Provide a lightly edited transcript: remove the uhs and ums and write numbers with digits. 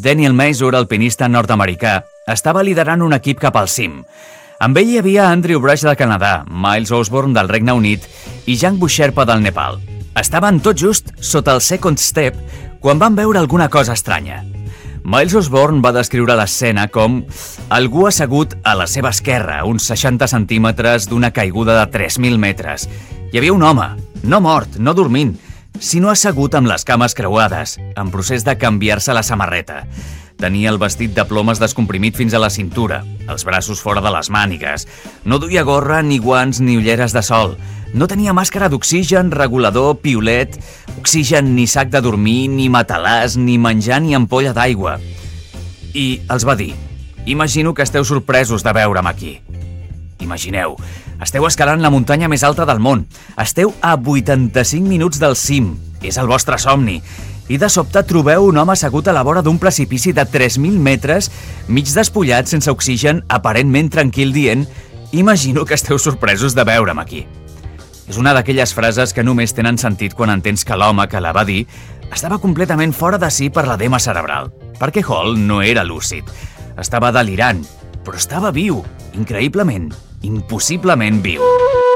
Daniel Mazur, alpinista nord-americà, estava liderant un equip cap al cim. Amb ell hi havia Andrew Brush del Canadà, Miles Osborne del Regne Unit i Jang Busherpa del Nepal. Estaven tot just sota el second step quan van veure alguna cosa estranya. Miles Osborne va descriure l'escena com algú assegut a la seva esquerra, uns 60 centímetres d'una caiguda de 3.000 metres. Hi havia un home, no mort, no dormint, sinó assegut amb les cames creuades, en procés de canviar-se la samarreta. Tenia el vestit de plomes descomprimit fins a la cintura, els braços fora de les mànigues. No duia gorra, ni guants, ni ulleres de sol. No tenia màscara d'oxigen, regulador, piolet, oxigen, ni sac de dormir, ni matalàs, ni menjar, ni ampolla d'aigua. I els va dir: imagino que esteu sorpresos de veure'm aquí. Imagineu, esteu escalant la muntanya més alta del món. Esteu a 85 minuts del cim. És el vostre somni. I de sobte trobeu un home assegut a la vora d'un precipici de 3.000 metres, mig despullat, sense oxigen, aparentment tranquil, dient: imagino que esteu sorpresos de veure'm aquí. És una d'aquelles frases que només tenen sentit quan entens que l'home que la va dir estava completament fora de si per l'edema cerebral, perquè Hall no era lúcid. Estava delirant, però estava viu, increïblement, impossiblement viu.